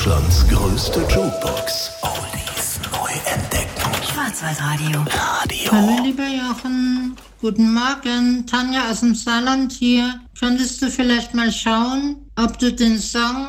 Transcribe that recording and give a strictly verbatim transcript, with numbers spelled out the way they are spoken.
Deutschlands größte Jukebox. Oldies neu entdecken. Schwarzwaldradio. Radio. Hallo lieber Jochen, guten Morgen, Tanja aus dem Saarland hier. Könntest du vielleicht mal schauen, ob du den Song